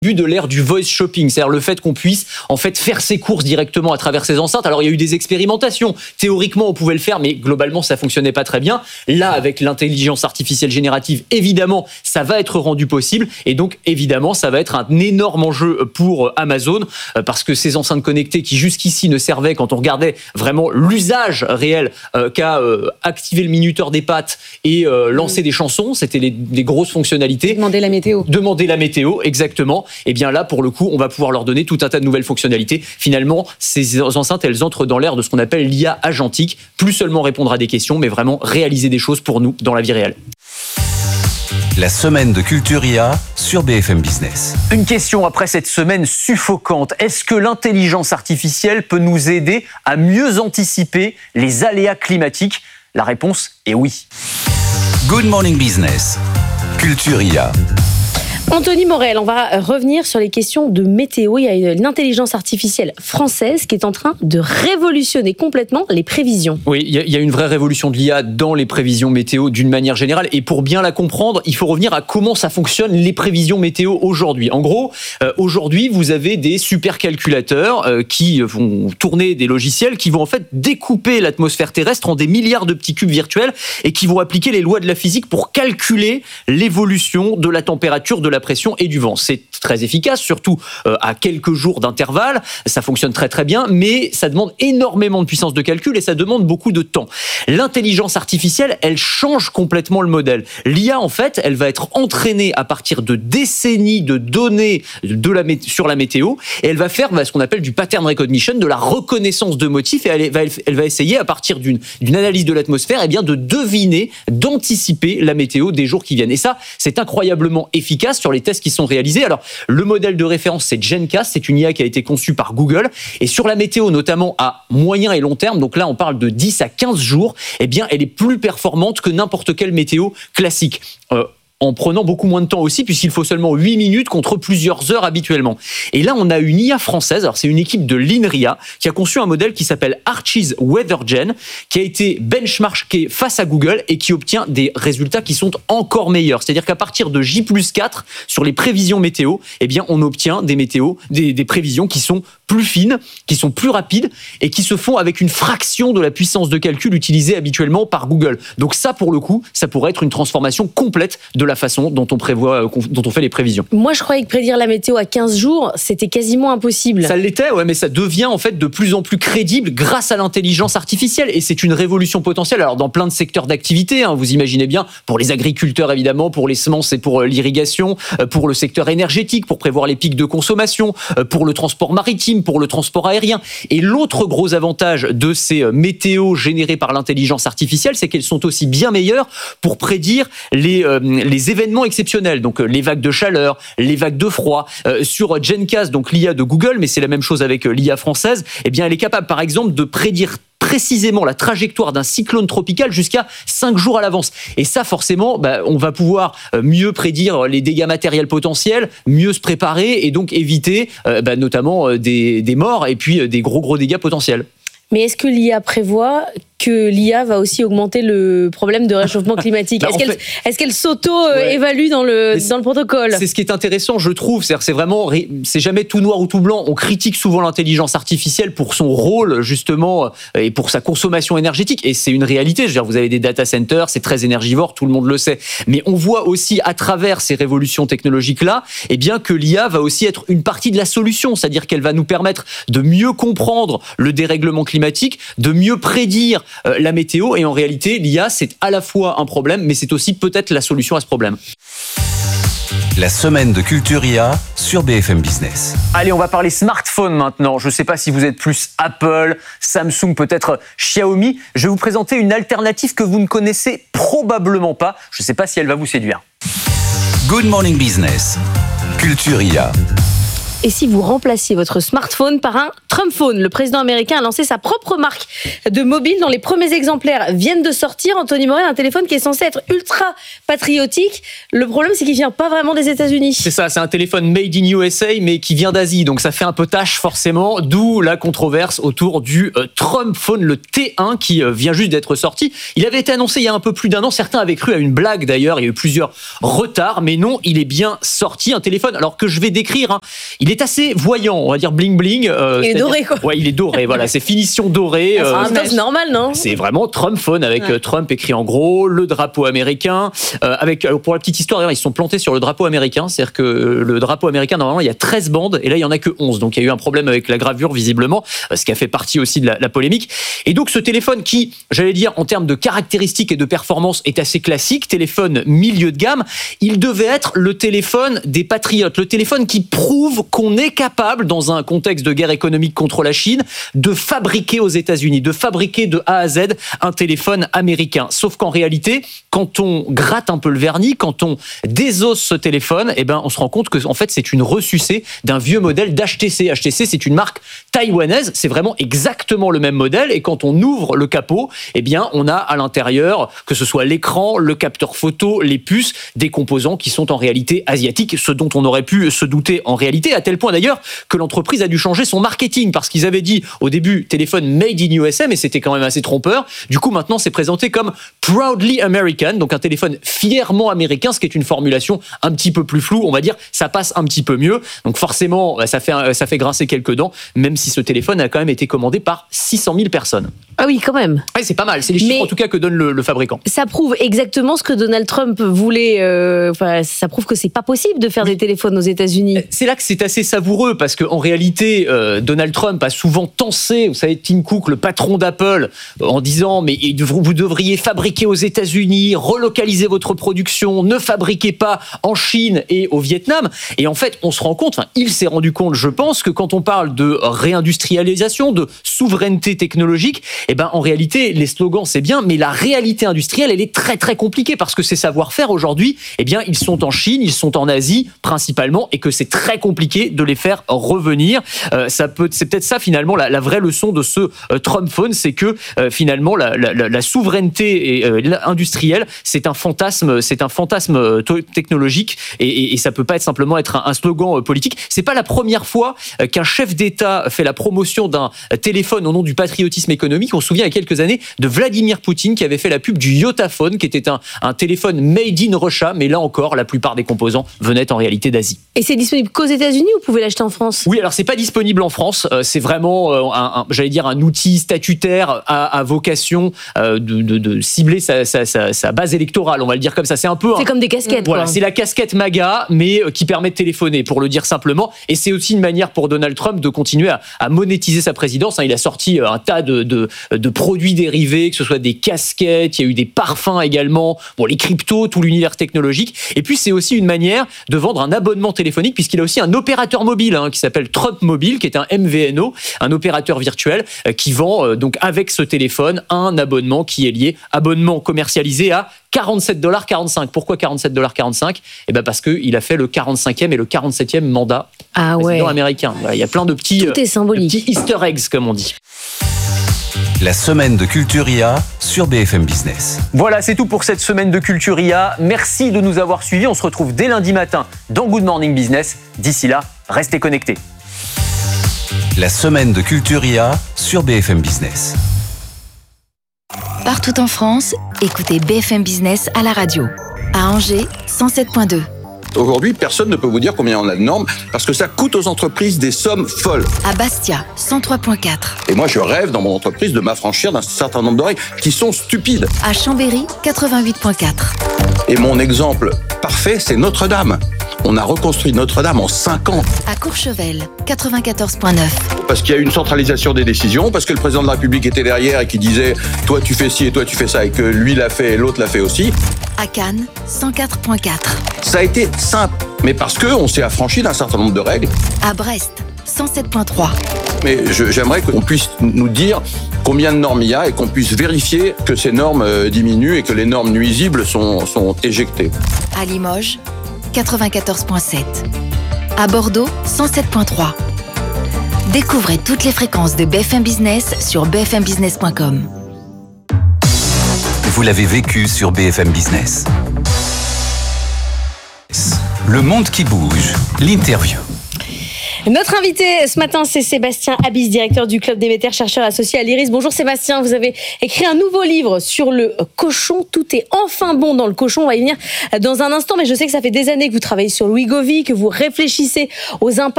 de l'ère du voice shopping, c'est-à-dire le fait qu'on puisse en fait faire ses courses directement à travers ces enceintes. Alors il y a eu des expérimentations, théoriquement on pouvait le faire, mais globalement ça fonctionnait pas très bien. Là, avec l'intelligence artificielle générative, évidemment ça va être rendu possible, et donc évidemment ça va être un énorme enjeu pour Amazon, parce que ces enceintes connectées qui jusqu'ici ne servaient, quand on regardait vraiment l'usage réel, qu'à activer le minuteur des pâtes et lancer des chansons, c'était les grosses fonctionnalités. Demander la météo, exactement. Et bien là, pour le coup, on va pouvoir leur donner tout un tas de nouvelles fonctionnalités. Finalement, ces enceintes, elles entrent dans l'ère de ce qu'on appelle l'IA agentique. Plus seulement répondre à des questions, mais vraiment réaliser des choses pour nous dans la vie réelle. La semaine de Culture IA sur BFM Business. Une question après cette semaine suffocante. Est-ce que l'intelligence artificielle peut nous aider à mieux anticiper les aléas climatiques ? La réponse est oui. Good Morning Business. Culture IA. Anthony Morel, on va revenir sur les questions de météo. Il y a une intelligence artificielle française qui est en train de révolutionner complètement les prévisions. Oui, il y a une vraie révolution de l'IA dans les prévisions météo d'une manière générale. Et pour bien la comprendre, il faut revenir à comment ça fonctionne les prévisions météo aujourd'hui. En gros, aujourd'hui, vous avez des supercalculateurs qui vont tourner des logiciels qui vont en fait découper l'atmosphère terrestre en des milliards de petits cubes virtuels et qui vont appliquer les lois de la physique pour calculer l'évolution de la température, de la pression et du vent. C'est très efficace, surtout à quelques jours d'intervalle. Ça fonctionne très très bien, mais ça demande énormément de puissance de calcul et ça demande beaucoup de temps. L'intelligence artificielle, elle change complètement le modèle. L'IA, en fait, elle va être entraînée à partir de décennies de données sur la météo et elle va faire ce qu'on appelle du pattern recognition, de la reconnaissance de motifs, et elle va essayer, à partir d'une analyse de l'atmosphère, de deviner, d'anticiper la météo des jours qui viennent. Et ça, c'est incroyablement efficace sur les tests qui sont réalisés. Alors, le modèle de référence, c'est GenCast, c'est une IA qui a été conçue par Google. Et sur la météo, notamment à moyen et long terme, donc là, on parle de 10 à 15 jours, elle est plus performante que n'importe quelle météo classique. En prenant beaucoup moins de temps aussi, puisqu'il faut seulement 8 minutes contre plusieurs heures habituellement. Et là, on a une IA française, alors c'est une équipe de l'INRIA, qui a conçu un modèle qui s'appelle Archie's WeatherGen, qui a été benchmarké face à Google et qui obtient des résultats qui sont encore meilleurs. C'est-à-dire qu'à partir de J+4, sur les prévisions météo, on obtient des prévisions qui sont plus fines, qui sont plus rapides et qui se font avec une fraction de la puissance de calcul utilisée habituellement par Google. Donc ça, pour le coup, ça pourrait être une transformation complète de la façon dont on fait les prévisions. Moi, je croyais que prédire la météo à 15 jours, c'était quasiment impossible. Ça l'était, ouais, mais ça devient en fait de plus en plus crédible grâce à l'intelligence artificielle et c'est une révolution potentielle. Alors dans plein de secteurs d'activité, vous imaginez bien, pour les agriculteurs évidemment, pour les semences et pour l'irrigation, pour le secteur énergétique, pour prévoir les pics de consommation, pour le transport maritime, pour le transport aérien. Et l'autre gros avantage de ces météos générées par l'intelligence artificielle, c'est qu'elles sont aussi bien meilleures pour prédire les événements exceptionnels, donc les vagues de chaleur, les vagues de froid. Sur GenCast, donc l'IA de Google, mais c'est la même chose avec l'IA française, elle est capable par exemple de prédire précisément la trajectoire d'un cyclone tropical jusqu'à 5 jours à l'avance. Et ça, forcément, on va pouvoir mieux prédire les dégâts matériels potentiels, mieux se préparer et donc éviter notamment des morts et puis des gros dégâts potentiels. Mais est-ce que l'IA prévoit que l'IA va aussi augmenter le problème de réchauffement climatique? Est-ce qu'elle s'auto-évalue dans le protocole? C'est ce qui est intéressant, je trouve. C'est jamais tout noir ou tout blanc. On critique souvent l'intelligence artificielle pour son rôle, justement, et pour sa consommation énergétique. Et c'est une réalité. Je veux dire, vous avez des data centers, c'est très énergivore, tout le monde le sait. Mais on voit aussi, à travers ces révolutions technologiques-là, que l'IA va aussi être une partie de la solution. C'est-à-dire qu'elle va nous permettre de mieux comprendre le dérèglement climatique, de mieux prédire la météo, et en réalité l'IA c'est à la fois un problème mais c'est aussi peut-être la solution à ce problème. La semaine de Culture IA sur BFM Business. Allez, on va parler smartphone maintenant. Je ne sais pas si vous êtes plus Apple, Samsung, peut-être Xiaomi. Je vais vous présenter une alternative que vous ne connaissez probablement pas. Je ne sais pas si elle va vous séduire. Good Morning Business. Culture IA. Et si vous remplaciez votre smartphone par un Trump Phone. Le président américain a lancé sa propre marque de mobile dont les premiers exemplaires viennent de sortir. Anthony Morel, un téléphone qui est censé être ultra patriotique. Le problème, c'est qu'il vient pas vraiment des États-Unis. C'est ça, c'est un téléphone made in USA, mais qui vient d'Asie. Donc ça fait un peu tâche forcément, d'où la controverse autour du Trump Phone, le T1, qui vient juste d'être sorti. Il avait été annoncé il y a un peu plus d'un an. Certains avaient cru à une blague d'ailleurs. Il y a eu plusieurs retards, mais non, il est bien sorti. Un téléphone, alors que je vais décrire, il est assez voyant, on va dire bling bling. Il est doré, quoi. Ouais, il est doré, voilà, c'est finition dorée. C'est normal, non? C'est vraiment Trump Phone avec Trump écrit en gros, le drapeau américain. Pour la petite histoire, d'ailleurs, ils se sont plantés sur le drapeau américain. C'est-à-dire que le drapeau américain, normalement, il y a 13 bandes et là, il n'y en a que 11. Donc, il y a eu un problème avec la gravure, visiblement, ce qui a fait partie aussi de la polémique. Et donc, ce téléphone qui, j'allais dire, en termes de caractéristiques et de performance, est assez classique, téléphone milieu de gamme, il devait être le téléphone des patriotes, le téléphone qui prouve qu'on est capable, dans un contexte de guerre économique contre la Chine, de fabriquer aux États-Unis, de fabriquer de A à Z un téléphone américain. Sauf qu'en réalité, quand on gratte un peu le vernis, quand on désosse ce téléphone, on se rend compte que en fait, c'est une ressucée d'un vieux modèle d'HTC. HTC, c'est une marque taïwanaise, c'est vraiment exactement le même modèle. Et quand on ouvre le capot, on a à l'intérieur, que ce soit l'écran, le capteur photo, les puces, des composants qui sont en réalité asiatiques, ce dont on aurait pu se douter en réalité, à tel point d'ailleurs que l'entreprise a dû changer son marketing, parce qu'ils avaient dit au début téléphone made in USA, mais c'était quand même assez trompeur. Du coup, maintenant, c'est présenté comme proudly American, donc un téléphone fièrement américain, ce qui est une formulation un petit peu plus floue, on va dire, ça passe un petit peu mieux. Donc forcément, ça fait grincer quelques dents, même si ce téléphone a quand même été commandé par 600 000 personnes. Ah oui, quand même. Ouais, c'est pas mal, c'est les chiffres en tout cas que donne le fabricant. Ça prouve exactement ce que Donald Trump voulait. Ça prouve que c'est pas possible de faire des téléphones aux États-Unis. C'est là que c'est assez savoureux, parce qu'en réalité, Donald Trump a souvent tensé, vous savez, Tim Cook, le patron d'Apple, en disant mais vous devriez fabriquer aux États-Unis, relocaliser votre production, ne fabriquez pas en Chine et au Vietnam. Et en fait, on se rend compte, il s'est rendu compte, je pense, que quand on parle de réindustrialisation, de souveraineté technologique, en réalité, les slogans, c'est bien, mais la réalité industrielle, elle est très, très compliquée, parce que ces savoir-faire, aujourd'hui, ils sont en Chine, ils sont en Asie, principalement, et que c'est très compliqué de les faire revenir. C'est peut-être ça, finalement, la vraie leçon de ce Trump Phone, c'est que, finalement, la souveraineté industrielle, c'est un fantasme technologique, et ça peut pas être simplement être un slogan politique. C'est pas la première fois qu'un chef d'État fait la promotion d'un téléphone au nom du patriotisme économique. On se souvient il y a quelques années de Vladimir Poutine qui avait fait la pub du Yotaphone, qui était un téléphone made in Russia, mais là encore, la plupart des composants venaient en réalité d'Asie. Et c'est disponible qu'aux États-Unis ou vous pouvez l'acheter en France? Oui, alors c'est pas disponible en France. C'est vraiment un outil statutaire à vocation de cibler sa base électorale, on va le dire comme ça. C'est un peu. C'est comme des casquettes. Voilà, quoi. C'est la casquette MAGA, mais qui permet de téléphoner, pour le dire simplement. Et c'est aussi une manière pour Donald Trump de continuer à monétiser sa présidence. Il a sorti un tas de produits dérivés, que ce soit des casquettes, il y a eu des parfums également, les cryptos, tout l'univers technologique. Et puis c'est aussi une manière de vendre un abonnement téléphonique, puisqu'il a aussi un opérateur mobile qui s'appelle Trump Mobile, qui est un MVNO, un opérateur virtuel qui vend donc avec ce téléphone un abonnement qui est lié, abonnement commercialisé à $47,45. Pourquoi $47,45 ? Parce qu'il a fait le 45e et le 47e mandat président américain. Voilà, il y a plein de petits, tout est symbolique. De petits easter eggs, comme on dit. La semaine de Culture IA sur BFM Business. Voilà, c'est tout pour cette semaine de Culture IA. Merci de nous avoir suivis. On se retrouve dès lundi matin dans Good Morning Business. D'ici là, restez connectés. La semaine de Culture IA sur BFM Business. Partout en France, écoutez BFM Business à la radio. À Angers, 107.2. Aujourd'hui, personne ne peut vous dire combien on a de normes parce que ça coûte aux entreprises des sommes folles. À Bastia, 103.4. Et moi, je rêve dans mon entreprise de m'affranchir d'un certain nombre de règles qui sont stupides. À Chambéry, 88.4. Et mon exemple parfait, c'est Notre-Dame. On a reconstruit Notre-Dame en 5 ans. À Courchevel, 94.9. Parce qu'il y a une centralisation des décisions, parce que le président de la République était derrière et qui disait « toi tu fais ci et toi tu fais ça » et que lui l'a fait et l'autre l'a fait aussi. À Cannes, 104.4. Ça a été simple, mais parce qu'on s'est affranchi d'un certain nombre de règles. À Brest, 107.3. Mais j'aimerais qu'on puisse nous dire combien de normes il y a et qu'on puisse vérifier que ces normes diminuent et que les normes nuisibles sont éjectées. À Limoges, 94.7. À Bordeaux, 107.3. Découvrez toutes les fréquences de BFM Business sur bfmbusiness.com. Vous l'avez vécu sur BFM Business. Le monde qui bouge, l'interview. Notre invité ce matin, c'est Sébastien Abis, directeur du Club Déméter, chercheur associé à l'IRIS. Bonjour Sébastien, vous avez écrit un nouveau livre sur le cochon. Tout est enfin bon dans le cochon. On va y venir dans un instant, mais je sais que ça fait des années que vous travaillez sur le Wegovy, que vous réfléchissez aux impacts